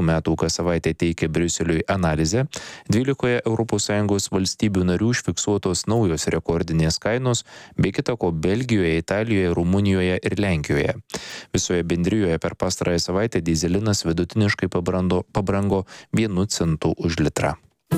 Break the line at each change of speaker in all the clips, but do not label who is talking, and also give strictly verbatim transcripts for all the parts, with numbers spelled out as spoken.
metų kas savaitę teikia Briuseliui analizę, dvylikoje Europos Sąjungos valstybių narių užfiksuotos naujos rekordinės kainos, bei kita ko Belgijoje, Italijoje, Rumunijoje ir Lenkijoje. Visoje bendrijoje per pastarąją savaitę dyzelinas vidutiniškai pabrando, pabrango vienu centu už litrą.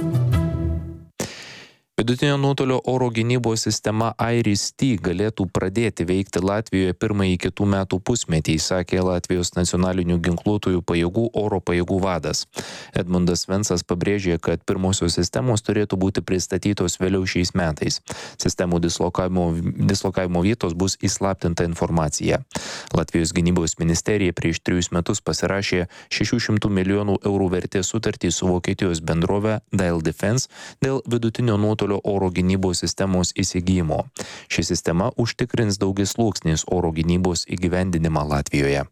Vidutinio nuotolio oro gynybos sistema IRIS-T galėtų pradėti veikti Latvijoje pirmąjį kitų metų pusmetį, sakė Latvijos nacionalinių ginkluotųjų pajėgų oro pajėgų vadas. Edmundas Vencas pabrėžė, kad pirmosios sistemos turėtų būti pristatytos vėliau šiais metais. Sistemų dislokavimo, dislokavimo vietos bus įslaptinta informacija. Latvijos gynybos ministerija prieš trejus metus pasirašė šešių šimtų milijonų eurų vertės sutartį su Vokietijos bendrove Dyle Defense dėl vidutinio nuotolio oro gynybos sistemos įsigijimo. Ši sistema užtikrins daugiasluoksnės oro gynybos įgyvendinimą Latvijoje.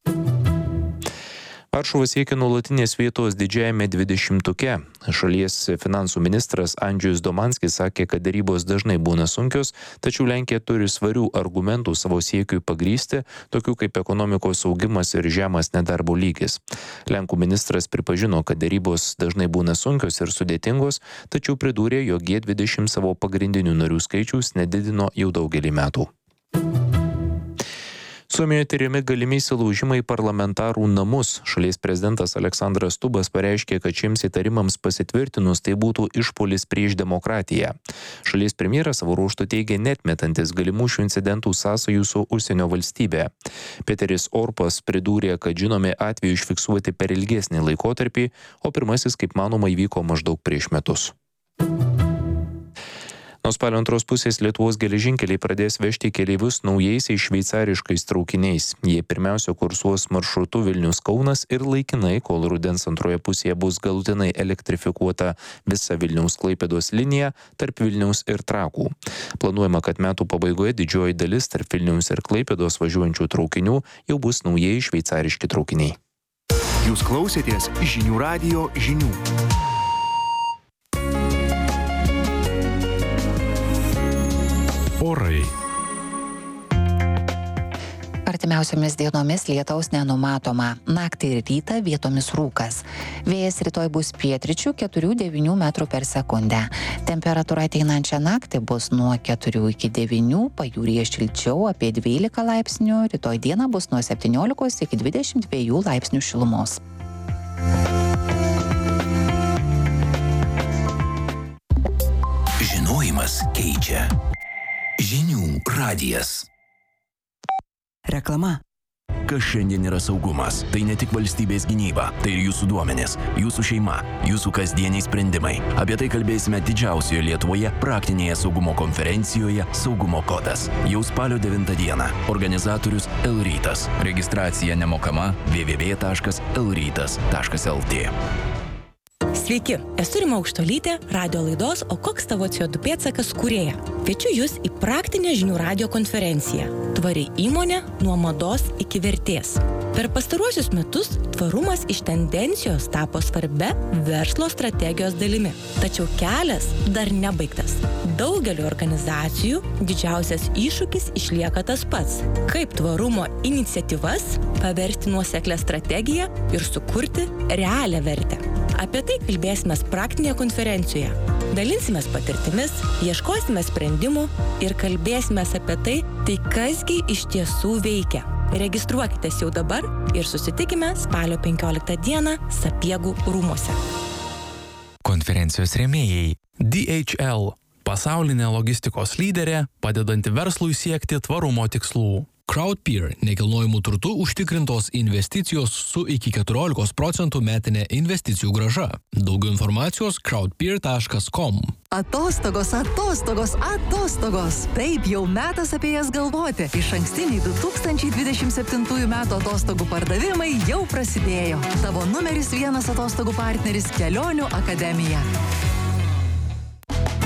Varšuva siekia nuolatinės vietos didžiajame dvidešimtuke. Šalies finansų ministras Andžius Domanskis sakė, kad derybos dažnai būna sunkios, tačiau Lenkija turi svarių argumentų savo siekiui pagrysti, tokių kaip ekonomikos augimas ir žemas nedarbo lygis. Lenkų ministras pripažino, kad derybos dažnai būna sunkios ir sudėtingos, tačiau pridūrė, jog G dvidešimt savo pagrindinių narių skaičiaus nedidino jau daugelį metų. Suomijoje tyriami galimi įsilaužimai į parlamentarų namus. Šalies prezidentas Aleksandras Stubbas pareiškė, kad šiems įtarimams pasitvirtinus tai būtų išpuolis prieš demokratiją. Šalies premjeras savo ruožtu teigė neatmetantis galimų šių incidentų sąsajų su užsienio valstybe. Peteris Orpas pridūrė, kad žinomi atvejai užfiksuoti per ilgesnį laikotarpį, o pirmasis, kaip manoma, įvyko maždaug prieš metus. Nuo spalio antros pusės Lietuvos geležinkeliai pradės vežti keleivius naujaisiais šveicariškais traukiniais. Jie pirmiausia kursuos maršrutu Vilnius-Kaunas ir laikinai, kol rudens antroje pusėje bus galutinai elektrifikuota visa Vilniaus-Klaipėdos linija tarp Vilniaus ir Trakų. Planuojama, kad metų pabaigoje didžioji dalis tarp Vilniaus ir Klaipėdos važiuojančių traukinių jau bus naujieji šveicariški traukiniai.
Jūs klausėtės žinių radijo žinių. Orai.
Artimiausiomis dienomis lietaus nenumatoma. Naktį ir rytą vietomis rūkas. Vėjas rytoj bus pietryčių keturių devynių metrų per sekundę. Temperatūra ateinančią naktį bus nuo keturių iki devynių, pajūryje šilčiau apie dvylika laipsnių, rytoj dieną bus nuo septyniolikos iki dvidešimt dviejų laipsnių šilumos.
Žinojimas keičia. Žinių radijas.
Reklama.
Kas šiandien yra saugumas? Tai ne tik valstybės gynyba, tai ir jūsų duomenys, jūsų šeima, jūsų kasdieniai sprendimai. Apie tai kalbėsime didžiausioje Lietuvoje praktinėje saugumo konferencijoje Saugumo kodas. Jau spalio devintą dieną. Organizatorius L-Rytas. Registracija nemokama w w w taškas l rytas taškas l t.
Sveiki, esu Rima Aukštolytė, radio laidos O koks tavo C O du pėdsakas kūrėja. Kviečiu jūs į praktinę žinių radijo konferenciją. Tvari įmonė nuo mados iki vertės. Per pastaruosius metus tvarumas iš tendencijos tapo svarbia verslo strategijos dalimi. Tačiau kelias dar nebaigtas. Daugeliu organizacijų didžiausias iššūkis išlieka tas pats. Kaip tvarumo iniciatyvas paversti nuoseklią strategiją ir sukurti realią vertę. Apie tai kalbėsime praktinėje konferencijoje. Dalinsimės patirtimis, ieškosime sprendimų ir kalbėsime apie tai, tai kasgi iš tiesų veikia. Registruokitės jau dabar ir susitikime spalio penkioliktą dieną Sapiegų rūmuose.
Konferencijos rėmėjai D H L – pasaulinė logistikos lyderė, padedanti verslui siekti tvarumo tikslų. Crowdpeer – nekilnojamų turtų užtikrintos investicijos su iki keturiolikos procentų metinė investicijų grąža. Daugiau informacijos crowdpeer taškas com.
Atostogos, atostogos, atostogos. Taip, jau metas apie jas galvoti. Išankstiniai du tūkstančiai dvidešimt septintųjų metų atostogų pardavimai jau prasidėjo. Tavo numeris vienas atostogų partneris Kelionių akademija.
Kaip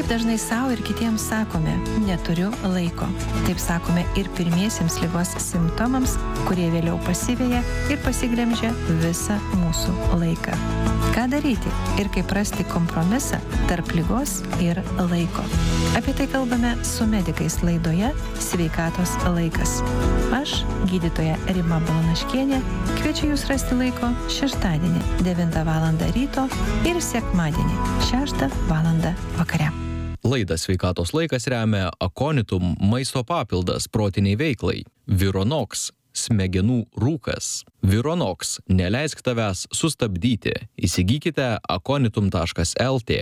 Kaip dažnai savo ir kitiems sakome, neturiu laiko. Taip sakome ir pirmiesiems ligos simptomams, kurie vėliau pasiveja ir pasiglemžia visą mūsų laiką. Ką daryti ir kaip rasti kompromisą tarp ligos ir laiko? Apie tai kalbame su medikais laidoje Sveikatos laikas. Aš, gydytoja Rima Balanaškienė, kviečiu jūs rasti laiko šeštadienį devintą valandą ryto ir sekmadienį šeštą valandą vakare.
Laidą Sveikatos laikas remia Aconitum maisto papildas protiniai veiklai, Vironox, smegenų rūkas. Vironox, neleisk tavęs sustabdyti. Įsigykite aconitum taškas el tė.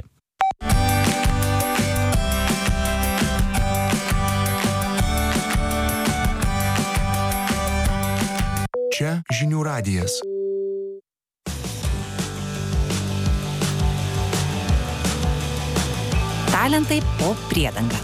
Čia žinių radijas.
Talentai po priedanga.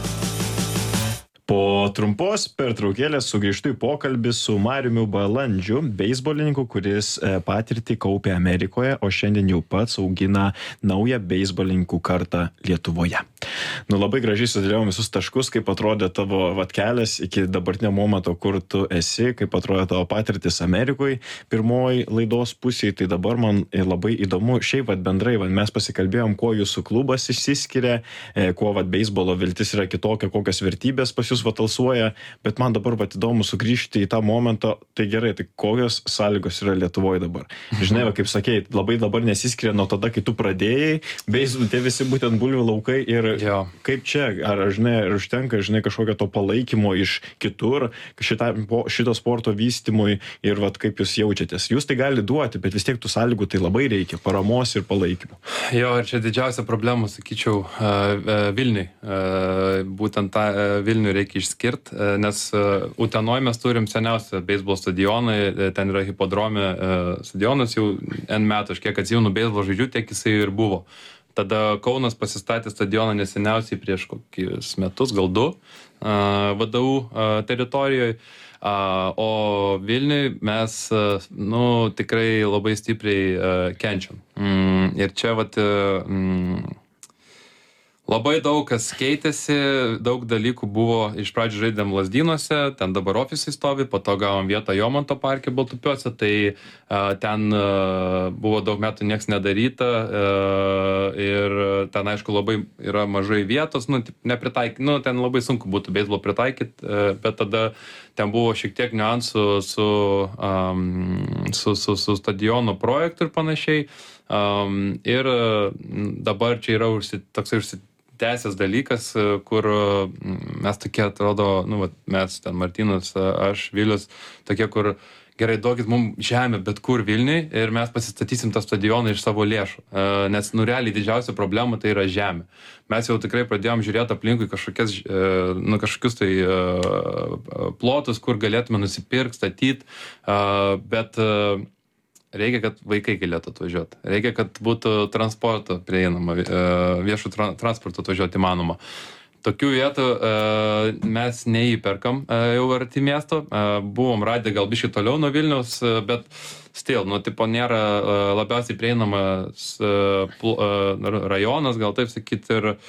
Po trumpos pertraukėlės sugrįžtu į pokalbį su Mariumi Balandžiu, beisbolininku, kuris patirtį kaupė Amerikoje, o šiandien jau pats augina naują beisbolininkų kartą Lietuvoje. Nu, labai gražiai sudėliojom visus taškus, kaip atrodė tavo vat kelias iki dabartinio momento, kur tu esi, kaip atrodė tavo patirtis Amerikoje pirmoji laidos pusėje. Tai dabar man labai įdomu, šiaip vat bendrai, vat mes pasikalbėjom, kuo jūsų klubas išsiskiria, kuo vat beisbolo viltis yra kitokia, kokias vertybės pas jūs vat alsuoja, bet man dabar vat įdomu sugrįžti į tą momentą. Tai gerai, tai kokios sąlygos yra Lietuvoje dabar? Žinai, va, kaip sakei, labai dabar nesiskiria nuo tada, kai tu pradėjai, beisbol, tie visi būtent bulvių laukai ir jo. Kaip čia, ar, žinai, ar užtenka, žinai, kažkokio to palaikymo iš kitur, šita, šito sporto vystymui ir vat kaip jūs jaučiatės. Jūs tai gali duoti, bet vis tiek tų sąlygų tai labai reikia, paramos ir palaikymo.
Jo, ir čia didžiausia problema, sakyčiau, Vilniui. Būtent tą Vilnių reikia išskirti, nes Utenoj mes turim seniausią beisbolo stadioną, ten yra hipodrome stadionas jau N metų, aš kiek atsimenu beisbolo žaidžių, tiek jisai ir buvo. Tada Kaunas pasistatė stadioną neseniausiai prieš kokius metus, gal du, V D U teritorijoje, o Vilniui mes, nu, tikrai labai stipriai kenčiam. Ir čia, vat, labai daug kas keitėsi, daug dalykų buvo, iš pradžių žaidėm Lazdynuose, ten dabar ofisai stovi, po to gavom vietą Jomanto parke Baltupiuose, tai uh, ten uh, buvo daug metų nieks nedaryta uh, ir ten, aišku, labai yra mažai vietos, nu, nepritaikyti, nu, ten labai sunku būtų beisbolą pritaikyti, uh, bet tada ten buvo šiek tiek niuansų su, um, su, su, su stadiono projektu ir panašiai. Um, ir uh, dabar čia yra užsi, toksai užsi tęsęs dalykas, kur mes tokie atrodo, nu, vat, mes ten Martynas, aš, Vilius, tokie, kur gerai, duokit mums žemę bet kur Vilniui ir mes pasistatysim tą stadioną iš savo lėšų, nes, nu, realiai didžiausia problema tai yra žemė. Mes jau tikrai pradėjom žiūrėti aplinkui kažkokias, nu, kažkokius tai plotus, kur galėtume nusipirkti, statyti, bet reikia, kad vaikai galėtų atvažiuoti. Reikia, kad būtų transporto prieinama, viešų tra transporto atvažiuoti įmanoma. Tokių vietų mes neįperkam jau arti miesto. Buvom radę gal biškį toliau nuo Vilniaus, bet still, nu, tipo, nėra labiausiai prieinamas rajonas, gal taip sakyti, ir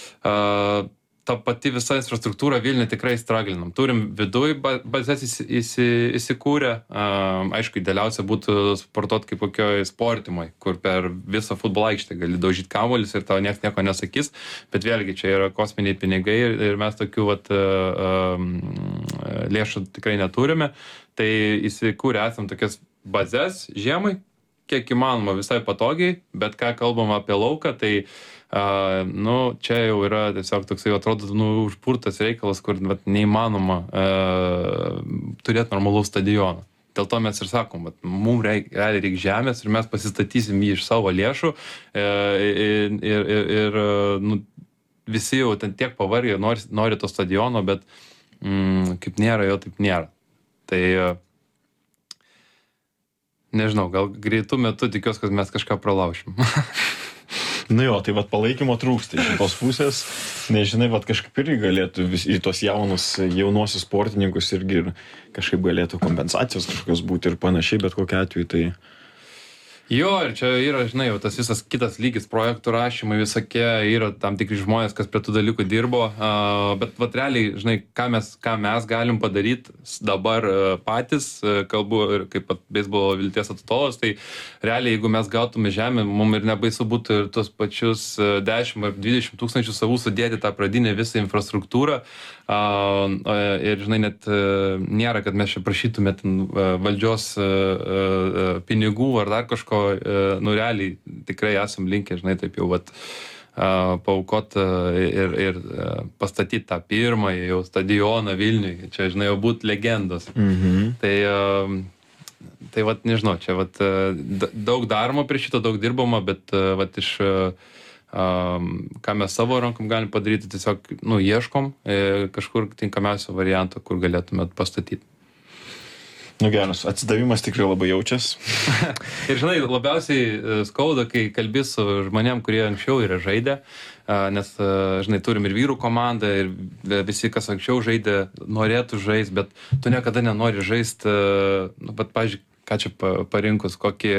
ta pati visa infrastruktūra Vilniuje tikrai straglinam. Turim viduj bazės įsi, įsi, įsikūrę. Um, aišku, idealiausia būtų sportuoti kaip kokioj sportimoj, kur per visą futbolo aikštę gali daužyti kamuolius ir tau nieks nieko nesakys, bet vėlgi čia yra kosminiai pinigai ir, ir mes tokių vat, um, lėšų tikrai neturime. Tai įsikūrę esam tokias bazės žiemai, kiek įmanoma visai patogiai, bet ką kalbam apie lauką, tai Uh, nu, čia jau yra tiesiog toksai, atrodo, nu, užpurtas reikalas, kur vat, neįmanoma uh, turėti normalaus stadiono. Dėl to mes ir sakom, vat, mums reikia reik žemės ir mes pasistatysim jį iš savo lėšų uh, ir, ir, ir, ir nu, visi jau ten tiek pavargę, nori, nori to stadiono, bet mm, kaip nėra, jo taip nėra. Tai uh, nežinau, gal greitų metų tikiuosi, kad mes kažką pralaušim.
Nu jo, tai vat palaikymo trūksta iš tos pusės, nežinai, vat kažkaip irgi galėtų vis, į tos jaunus, jaunuosius sportininkus irgi ir kažkaip galėtų kompensacijos kažkokios būti ir panašiai, bet kokia atveju tai...
Jo, ir čia yra, žinai, jau tas visas kitas lygis, projektų rašymai visokie, yra tam tikri žmonės, kas prie tų dalykų dirbo, uh, bet vat realiai, žinai, ką mes, ką mes galim padaryti dabar uh, patys, uh, kalbu ir kaip beisbolo Vilties atstovas, tai realiai, jeigu mes gautume žemę, mums ir nebaisu būtų ir tos pačius uh, dešimt ar dvidešimt tūkstančių savų sudėti tą pradinę visą infrastruktūrą, uh, uh, ir, žinai, net uh, nėra, kad mes čia prašytume ten, uh, valdžios uh, uh, pinigų ar dar kažko. Nu, realiai tikrai esam linkę, žinai, taip jau vat, uh, paaukot uh, ir, ir uh, pastatyti tą pirmąjį jau stadioną Vilniui, čia, žinai, jau būt legendos.
Mhm.
Tai, uh, tai vat, nežinau, čia vat, uh, daug daroma prie šito, daug dirbama, bet uh, vat, iš, uh, um, ką mes savo rankom galim padaryti, tiesiog, nu, ieškom uh, kažkur tinkamiausio varianto, kur galėtume pastatyti.
Nu geras, atsidavimas tikrai labai jaučias.
Ir žinai, labiausiai skauda, kai kalbi su žmonėm, kurie anksčiau yra žaidę, nes, žinai, turim ir vyrų komandą, ir visi, kas anksčiau žaidė, norėtų žaisti, bet tu niekada nenori žaisti, nu, bet, pavyzdžiui, ką čia parinkus, kokį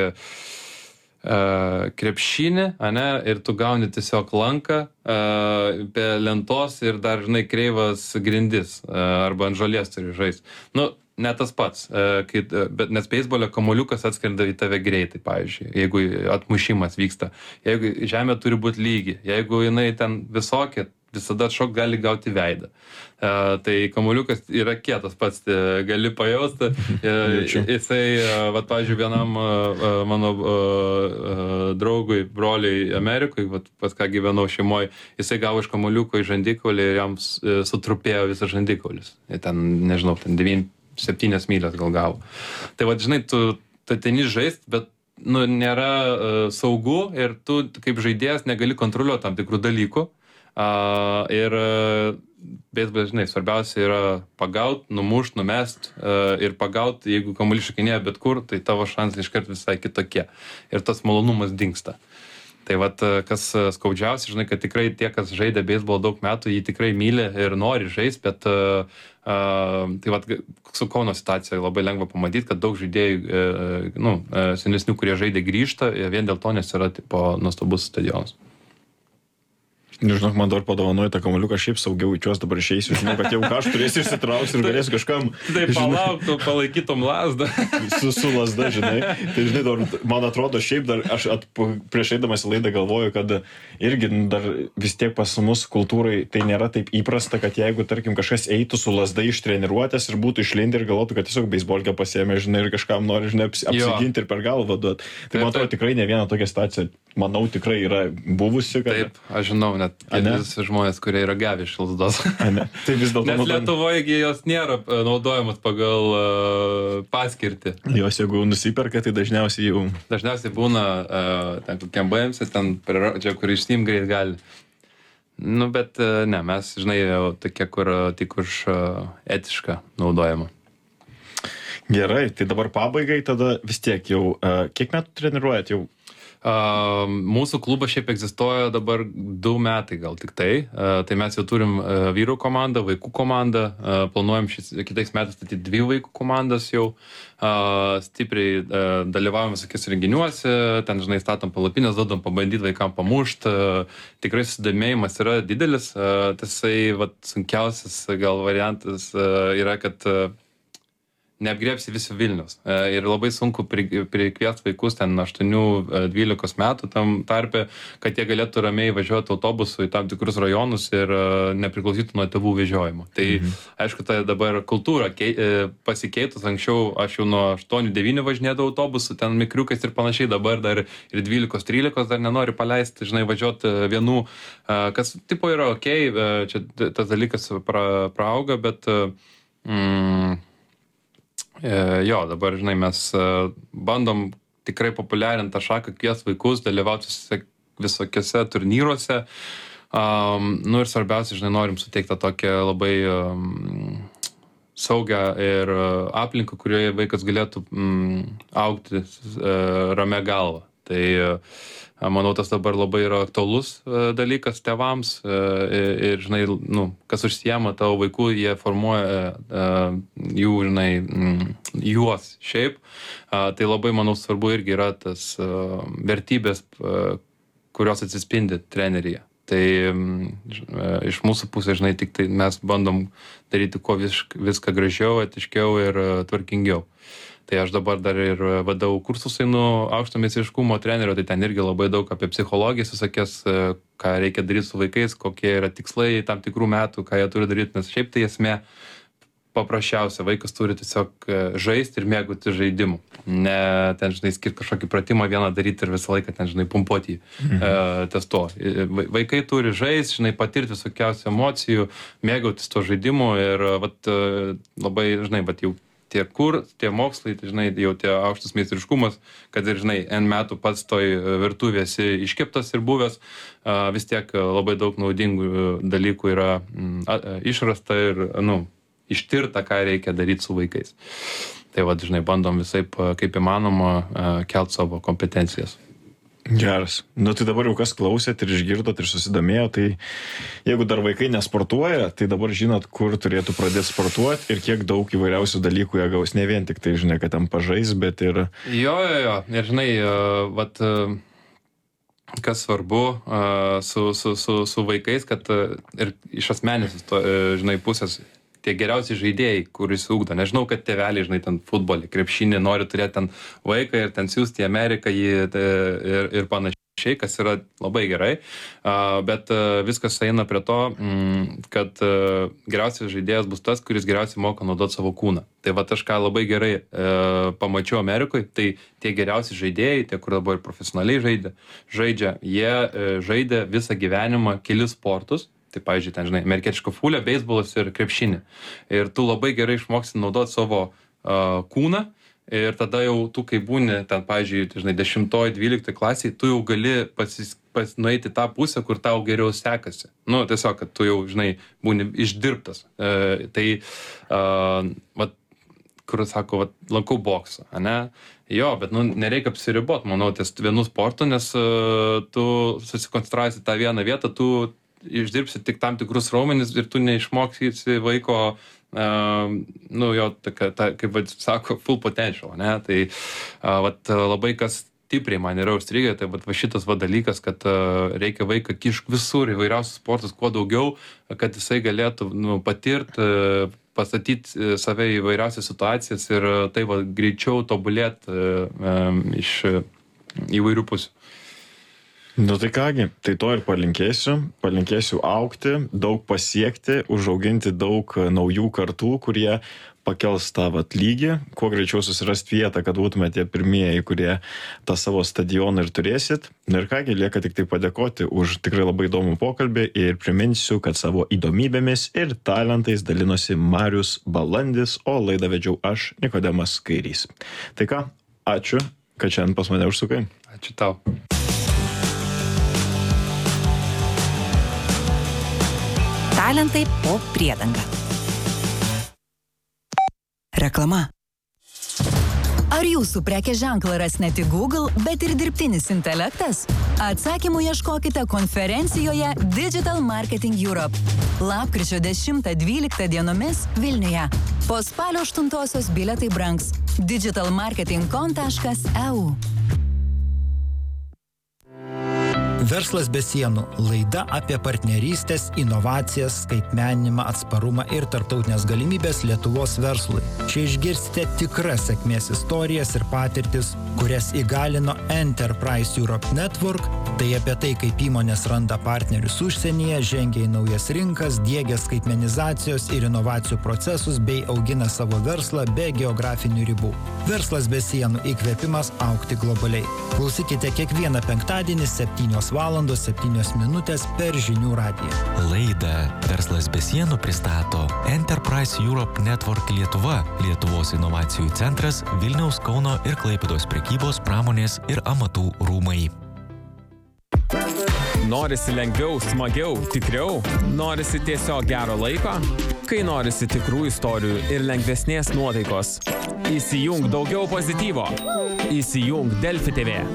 uh, krepšinį, ane, ir tu gauni tiesiog lanką uh, be lentos ir dar, žinai, kreivas grindis, uh, arba ant žolės turi žaisti. Nu, ne tas pats, kai, bet nes beisbole kamuoliukas atskrenda į tave greitai, pavyzdžiui, jeigu atmušimas vyksta, jeigu žemė turi būti lygi, jeigu jinai ten visokia, visada šok gali gauti veidą. Uh, tai kamuoliukas yra kietas pats, gali pajausti. Uh, jisai, uh, vat, pavyzdžiui, vienam uh, mano uh, uh, draugui, broliai Amerikoje, vat, pas ką gyvenau šeimoje, jisai gavo iš kamuoliuko į žandikaulį ir jam uh, sutrupėjo visas žandikaulis. Ir ten, nežinau, ten devyni septynias mylias gal gavo. Tai va, žinai, tu ateini žaist, bet nu, nėra uh, saugu ir tu kaip žaidėjas negali kontroliuoti tam tikrų dalykų. Uh, ir uh, beisbole, žinai, svarbiausia yra pagaut, numušt, numest uh, ir pagaut, jeigu kamuolys šokinėja bet kur, tai tavo šansai iškart visai kitokie. Ir tas malonumas dingsta. Tai vat, kas skaudžiausia, žinai, kad tikrai tie, kas žaidė beisbolą daug metų, jį tikrai myli ir nori žaisti, bet uh, uh, tai vat, su Kauno situacija labai lengva pamatyti, kad daug žaidėjų, uh, nu, uh, senesnių, kurie žaidė, grįžta vien dėl to, nes yra tipo nuostabus stadionas.
Nežinau, man dar padovanoja tą kamuoliuką, šiaip saugiau į čiuos dabar išeisiu, žinau, kad jau ką aš turėsiu išsitrauksiu ir galėsiu kažkam...
Tai palauktų, palaikytum lasdą.
Su, su lasda, žinai. Tai, žinai, dar, man atrodo, šiaip dar, aš at, prieš eidamas į laidą galvoju, kad irgi dar vis tiek pas mus kultūrai tai nėra taip įprasta, kad jeigu, tarkim, kažkas eitų su lasda iš treniruotės ir būtų išlindę ir galvotų, kad tiesiog beisbolkę pasiėmė, žinai, ir kažkam nori, žinai, apsiginti ir per galvą duot. Tai, man atrodo, tikrai ne viena tokia situacija, manau, tikrai yra buvusi. Kad...
Taip, aš žinau, net visi žmonės, kurie yra gavę iš lasdos.
Tai vis dėlto...
Nes Lietuvoje jos nėra naudojamos pagal uh, paskirtį.
Jos jeigu nusiperka, tai dažniausiai jau...
Dažniausiai būna uh, ten kokiam B M S, ten čia, kur išsim greit gali. Nu, bet uh, ne, mes, žinai, jau tokie, kur uh, tik už uh, etišką naudojama.
Gerai, tai dabar pabaigai tada vis tiek jau... Uh, kiek metų treniruojat jau?
Uh, mūsų klubas šiaip egzistuoja dabar du metai gal tik tai. Uh, tai mes jau turim uh, vyrų komandą, vaikų komandą. Uh, planuojam šis, kitais metais statyti dvi vaikų komandas jau. Uh, stipriai uh, dalyvaujam visokius renginiuose, ten, žinai, statom palapinės, duodam pabandyti vaikam pamušt. Uh, tikrai susidomėjimas yra didelis. Uh, tasai, vat, sunkiausias gal variantas uh, yra, kad uh, neapgriepsi visų Vilnius. Ir labai sunku prikviesti vaikus ten aštuonių dvylikos metų tam tarpe, kad jie galėtų ramiai važiuoti autobusu į tam tikrus rajonus ir nepriklausytų nuo tėvų vežiojimo. Tai, mhm. aišku, tai dabar kultūra pasikeitus. Anksčiau aš jau nuo aštuonių devynių važinėdavau autobusu, ten mikriukais ir panašiai, dabar dar ir dvylikos trylikos dar nenori paleisti, žinai, važiuoti vienų, kas tipo yra okei, okay, čia tas dalykas pra, praauga, bet... Mm, Jo, dabar, žinai, mes bandom tikrai populiarinti tą šaką, kvies vaikus, dalyvauti visokiose turnyruose. Um, nu ir svarbiausia, žinai, norim suteikti tokią labai um, saugią ir aplinką, kurioje vaikas galėtų um, augti uh, ramia galva. Tai manau, tas dabar labai yra aktualus dalykas tėvams ir, žinai, nu, kas užsiema tavo vaikų, jie formuoja jų, žinai, juos šiaip. Tai labai, manau, svarbu irgi yra tas vertybės, kurios atsispindi treneryje. Tai iš mūsų pusės, žinai, tik tai mes bandom daryti kuo viską gražiau, etiškiau ir tvarkingiau. Tai aš dabar dar ir vadau kursus einu aukšto meistriškumo trenerio, tai ten irgi labai daug apie psichologijas visokias, ką reikia daryti su vaikais, kokie yra tikslai tam tikrų metų, ką jie turi daryti, nes šiaip tai esmė paprasčiausia, vaikas turi tiesiog žaisti ir mėgauti žaidimu. Ne ten, žinai, skirti kažkokį pratimą vieną daryti ir visą laiką ten, žinai, pumpuoti mhm. e, ties to. Vaikai turi žaisti, žinai, patirti visokiausių emocijų, mėgautis to žaidimu ir vat, labai, žinai, vat jau tie kur, tie mokslai, tai, žinai, jau tie aukštas meistriškumas, kad ir, žinai, N metų pats toj virtuvėsi iškeptas ir buvęs, vis tiek labai daug naudingų dalykų yra išrasta ir, nu, ištirta, ką reikia daryti su vaikais. Tai, va, žinai, bandom visaip, kaip įmanoma, kelt savo kompetencijas.
Geras. Nu, tai dabar jau kas klausėt ir išgirdot ir susidomėjo, tai jeigu dar vaikai nesportuoja, tai dabar žinot, kur turėtų pradėti sportuoti ir kiek daug įvairiausių dalykų jie gaus. Ne vien tik tai, žinai, kad ten pažais, bet ir...
Jo, jo, jo. Ir, žinai, vat, kas svarbu su, su, su, su vaikais, kad ir iš asmenės, žinai, pusės, tie geriausi žaidėjai, kuris ugdo. Nežinau, kad tėveliai, žinai, ten futbolį, krepšinį, nori turėti ten vaiką ir ten siūsti į Ameriką jį ir, ir panašiai, kas yra labai gerai. Bet viskas eina prie to, kad geriausias žaidėjas bus tas, kuris geriausiai moka naudoti savo kūną. Tai va, aš ką labai gerai pamačiau Amerikoje, tai tie geriausi žaidėjai, tie, kur dabar profesionaliai žaidė, žaidžia, jie žaidė visą gyvenimą kelis sportus. Tai, pavyzdžiui, ten, žinai, amerikietiško fulė, beisbolas ir krepšinį. Ir tu labai gerai išmoksti naudoti savo uh, kūną ir tada jau tu, kai būni ten, pavyzdžiui, žinai, dešimtoj, dvyliktoj klasiai, tu jau gali pasis, pas, nueiti tą pusę, kur tau geriau sekasi. Nu, tiesiog, kad tu jau, žinai, būni išdirbtas. Uh, tai, uh, vat, kur sako, vat, lankau boksą, ane? Jo, bet, nu, nereikia apsiribot, manau, ties vienu sportu, nes uh, tu susikoncentruosi tą vieną vietą, tu išdirbsi tik tam tikrus raumenis ir tu neišmokysi vaiko, uh, nu, jo, ta, ta, kaip vad sako, full potential, ne? Tai uh, vat, labai kas stipriai man yra užstrigę, tai vat, va šitas va dalykas, kad uh, reikia vaiką kišk visur, įvairiausius sportus, kuo daugiau, kad jisai galėtų, nu, patirti, uh, pastatyti save į įvairiausias situacijas ir uh, tai va greičiau tobulėti uh, um, iš uh, įvairių pusių.
Nu tai kągi, tai to ir palinkėsiu, palinkėsiu augti, daug pasiekti, užauginti daug naujų kartų, kurie pakels tą vat lygį, kuo greičiau susirasti vietą, kad būtume tie pirmieji, kurie tą savo stadioną ir turėsit. Nu ir kągi, lieka tik tai padėkoti už tikrai labai įdomų pokalbį ir priminsiu, kad savo įdomybėmis ir talentais dalinosi Marius Balandis, o laidą vedžiau aš, Nikodemas Kairys. Tai ką, ačiū, kad šiandien pas mane užsukai.
Ačiū tau.
Talentai po priedanga. Reklama. Ar jūsų prekės ženklą ras ne tik Google, bet ir dirbtinis intelektas? Atsakymų ieškokite konferencijoje Digital Marketing Europe. Lapkričio dešimtą dvyliktą dienomis Vilniuje. Po spalio aštuntosios bilietai brangs. digital marketing com taškas e u.
Verslas be sienų – laida apie partnerystės, inovacijas, skaitmeninimą, atsparumą ir tarptautinės galimybės Lietuvos verslui. Čia išgirsite tikras sėkmės istorijas ir patirtis, kurias įgalino Enterprise Europe Network, tai apie tai, kaip įmonės randa partnerius užsienyje, žengia į naujas rinkas, diegia skaitmenizacijos ir inovacijų procesus bei augina savo verslą be geografinių ribų. Verslas be sienų – įkvėpimas augti globaliai. Klausykite kiekvieną penktadienį septynios valandos septynios minutės per Žinių radiją.
Laidą Verslas be sienų pristato Enterprise Europe Network Lietuva, Lietuvos inovacijų centras, Vilniaus, Kauno ir Klaipėdos prekybos, pramonės ir amatų rūmai.
Norisi lengviau, smagiau, tikriau? Norisi tiesiog gero laiko? kai norisi tikrų istorijų ir lengvesnės nuotaikos. Įsijung daugiau pozityvo. Įsijung Delfi T V.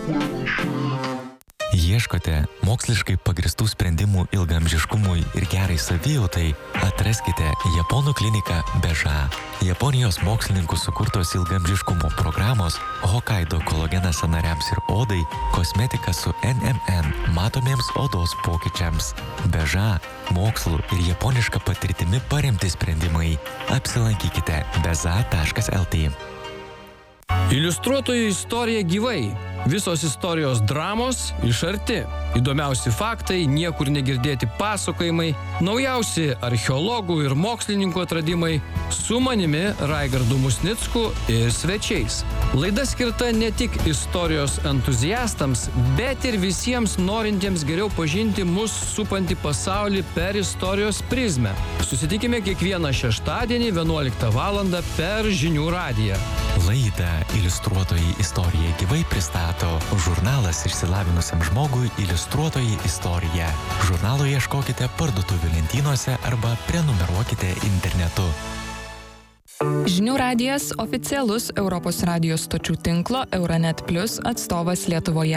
Ieškote moksliškai pagristų sprendimų ilgaamžiškumui ir gerai savijautai, atraskite Japonų kliniką Beža. Japonijos mokslininkų sukurtos ilgaamžiškumo programos Hokkaido kolagenas sąnariams ir odai, kosmetika su N M N matomiems odos pokyčiams. Beža – mokslu ir japoniška patirtimi paremti sprendimai. Apsilankykite beza taškas el t.
Iliustruotojų istorija gyvai. Visos istorijos dramos iš arti. Įdomiausi faktai, niekur negirdėti pasakojimai, naujausi archeologų ir mokslininkų atradimai, su manimi Raigardu Musnicku ir svečiais. Laida skirta ne tik istorijos entuziastams, bet ir visiems norintiems geriau pažinti mus supantį pasaulį per istorijos prizmę. Susitikime kiekvieną šeštadienį vienuoliktą valandą per Žinių radiją.
Laidą Iliustruotojai istorija gyvai pristato žurnalas išsilavinusiam žmogui Iliustruotojai istorija. Žurnalo ieškokite parduotuvių lentynose arba prenumeruokite internetu.
Žinių radijas oficialus Europos radijos stočių tinklo Euronet Plus atstovas Lietuvoje.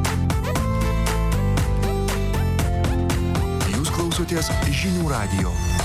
Jūs klausotės Žinių radijo.